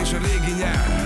a régi nyár.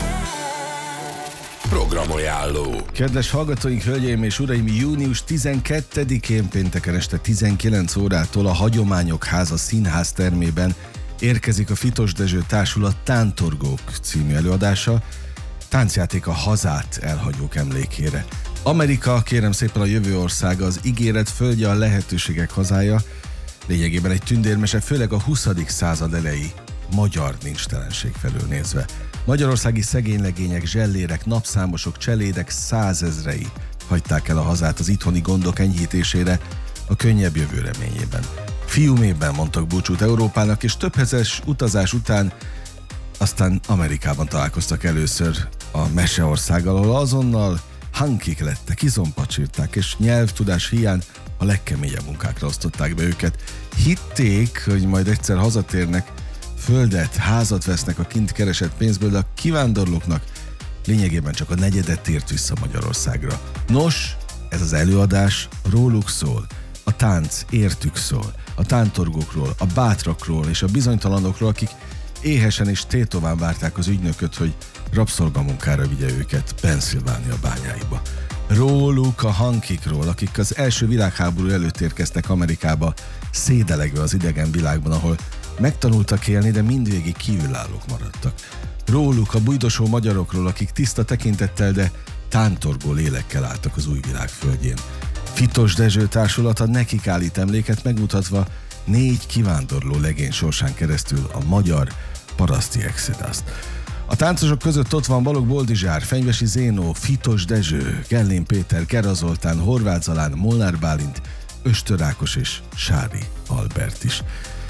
Programajánló. Kedves hallgatóink, hölgyeim és uraim, június 12-én pénteken este 19 órától a Hagyományok Háza Színház termében érkezik a Fitos Dezső Társulat Tántorgók című előadása, táncjáték a hazát elhagyók emlékére. Amerika, kérem szépen, a jövő országa, az ígéret földje, a lehetőségek hazája, lényegében egy tündérmese, főleg a 20. század elejé magyar nincstelenség felől nézve. Magyarországi szegénylegények, zsellérek, napszámosok, cselédek százezrei hagyták el a hazát az itthoni gondok enyhítésére, a könnyebb jövő reményében. Fiumében mondtak búcsút Európának, és több hetes utazás után aztán Amerikában találkoztak először a Meseországgal, ahol azonnal hankik lettek, izompacsírták, és nyelvtudás hiány a legkeményebb munkákra osztották be őket. Hitték, hogy majd egyszer hazatérnek, földet, házat vesznek a kint keresett pénzből, de a kivándorlóknak lényegében csak a negyedet tért vissza Magyarországra. Nos, ez az előadás róluk szól. A tánc értük szól. A tántorgókról, a bátrakról és a bizonytalanokról, akik éhesen és tétován várták az ügynököt, hogy rabszolgamunkára vigye őket Pennsylvania bányáiba. Róluk, a hankikról, akik az első világháború előtt érkeztek Amerikába, szédelegve az idegen világban, ahol megtanultak élni, de mindvégig kívülállók maradtak. Róluk, a bujdosó magyarokról, akik tiszta tekintettel, de tántorgó lélekkel álltak az új világ földjén. Fitos Dezső Társulata nekik állít emléket, megmutatva 4 kivándorló legény sorsán keresztül a magyar paraszti exoduszt. A táncosok között ott van Balogh Boldizsár, Fenyvesi Zénó, Fitos Dezső, Gellén Péter, Kera Zoltán, Horváth Zalán, Molnár Bálint, Östör Ákos és Sári Albert is.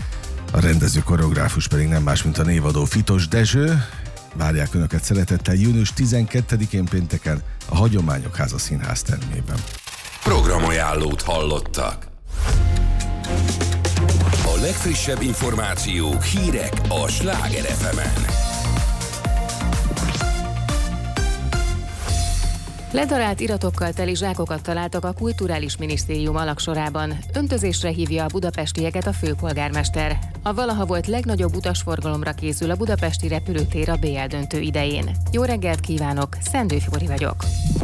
A rendező koreográfus pedig nem más, mint a névadó Fitos Dezső. Várják Önöket szeretettel június 12-én pénteken a Hagyományok Háza Színház termében. Programajánlót hallottak. A legfrissebb információk, hírek a Sláger FM-en. Ledarált iratokkal teli zsákokat találtak a Kulturális Minisztérium alagsorában. Öntözésre hívja a budapestieket a főpolgármester. A valaha volt legnagyobb utasforgalomra készül a budapesti repülőtér a BL döntő idején. Jó reggelt kívánok, Szendő Fibori vagyok.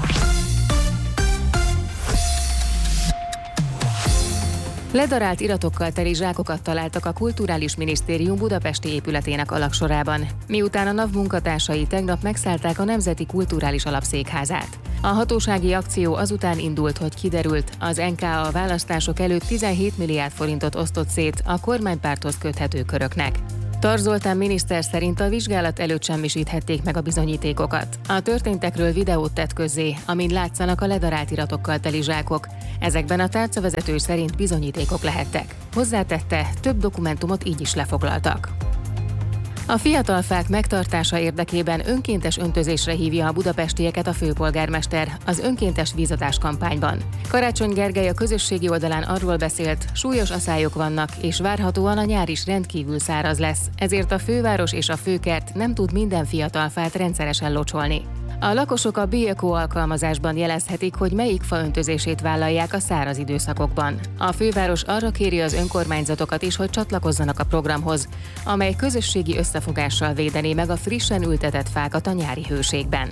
Ledarált iratokkal teli zsákokat találtak a Kulturális Minisztérium budapesti épületének alagsorában, miután a NAV munkatársai tegnap megszállták a Nemzeti Kulturális Alapszékházát. A hatósági akció azután indult, hogy kiderült, az NKA a választások előtt 17 milliárd forintot osztott szét a kormánypárthoz köthető köröknek. Tar Zoltán miniszter szerint a vizsgálat előtt semmisíthették meg a bizonyítékokat. A történtekről videót tett közzé, amin látszanak a ledarált iratokkal teli zsákok. Ezekben a tárcavezető szerint bizonyítékok lehettek. Hozzátette, több dokumentumot így is lefoglaltak. A fiatal fák megtartása érdekében önkéntes öntözésre hívja a budapestieket a főpolgármester az önkéntes vízadás kampányban. Karácsony Gergely a közösségi oldalán arról beszélt, súlyos aszályok vannak, és várhatóan a nyár is rendkívül száraz lesz, ezért a főváros és a főkert nem tud minden fiatal fát rendszeresen locsolni. A lakosok a Bioeco alkalmazásban jelezhetik, hogy melyik fa öntözését vállalják a száraz időszakokban. A főváros arra kéri az önkormányzatokat is, hogy csatlakozzanak a programhoz, amely közösségi összefogással védené meg a frissen ültetett fákat a nyári hőségben.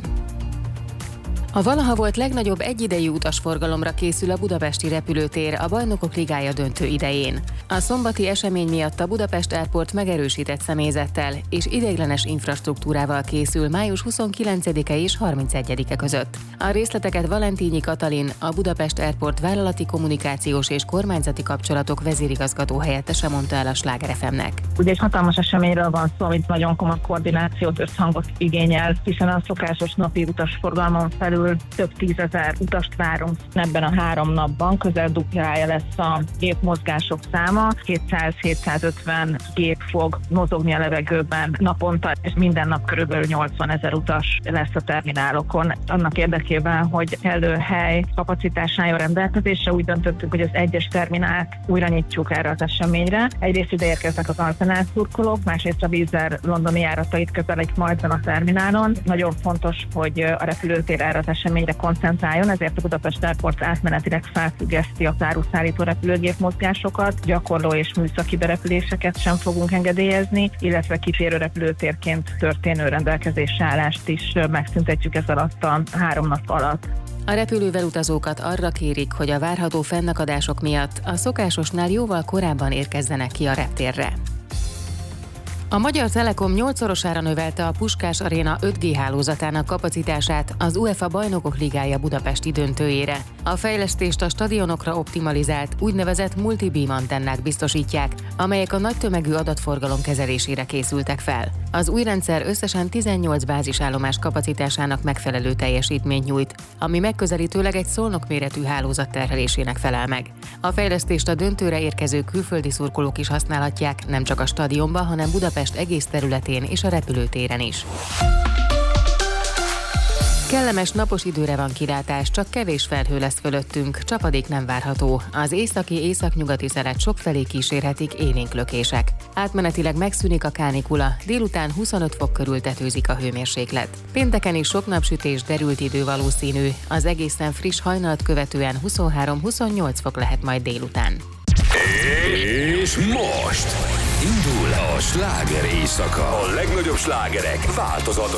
A valaha volt legnagyobb egyidejű utasforgalomra készül a budapesti repülőtér a Bajnokok Ligája döntő idején. A szombati esemény miatt a Budapest Airport megerősített személyzettel és ideiglenes infrastruktúrával készül május 29-e és 31-e között. A részleteket Valentínyi Katalin, a Budapest Airport vállalati kommunikációs és kormányzati kapcsolatok vezérigazgató helyettese mondta el a Sláger FM-nek. Ugye egy hatalmas eseményről van szó, amit nagyon komoly koordinációt, összhangot igényel, hiszen a szokásos napi utasforgalmon felül több 10 000 utast várunk ebben a 3 napban, közel duplája lesz a gépmozgások száma, 200-750 gép fog mozogni a levegőben naponta, és minden nap körülbelül 80 000 utas lesz a terminálokon. Annak érdekében, hogy kellő hely kapacitás álljon rendelkezésre, úgy döntöttük, hogy az egyes terminált újra nyitjuk erre az eseményre. Egyrészt ide érkeznek az Arsenal szurkolók, másrészt a Wizz Air londoni járatait közelik majd a terminálon. Nagyon fontos, hogy a repülőtér erre az eseményre koncentráljon, ezért a Budapest Airport átmenetileg felfüggeszti a áruszállító repülőgép mozgásokat, gyakorló és műszaki berepüléseket sem fogunk engedélyezni, illetve kitérő repülőtérként történő rendelkezésre állást is megszüntetjük ez alatt a 3 nap alatt. A repülővel utazókat arra kérik, hogy a várható fennakadások miatt a szokásosnál jóval korábban érkezzenek ki a reptérre. A Magyar Telekom 8-szorosára növelte a Puskás Aréna 5G hálózatának kapacitását az UEFA Bajnokok Ligája budapesti döntőjére. A fejlesztést a stadionokra optimalizált, úgynevezett multi-beam antennák biztosítják, amelyek a nagy tömegű adatforgalom kezelésére készültek fel. Az új rendszer összesen 18 bázisállomás kapacitásának megfelelő teljesítményt nyújt, ami megközelítőleg egy Szolnok méretű hálózat terhelésének felel meg. A fejlesztést a döntőre érkező külföldi szurkolók is használhatják, nem csak a stadionban, hanem Budapest egész területén és a repülőtéren is. Kellemes napos időre van kilátás, csak kevés felhő lesz fölöttünk, csapadék nem várható. Az északi-északnyugati szelet sokfelé kísérhetik élénk lökések. Átmenetileg megszűnik a kánikula, délután 25 fok körül tetőzik a hőmérséklet. Pénteken is sok napsütés, derült idő valószínű, az egészen friss hajnalt követően 23-28 fok lehet majd délután. És most indul a sláger éjszaka. A legnagyobb slágerek változatos